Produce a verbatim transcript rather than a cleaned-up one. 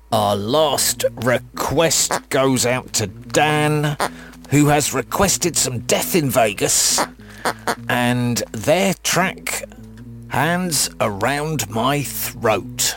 Our last request goes out to Dan, who has requested some Death in Vegas, and their track, Hands Around My Throat.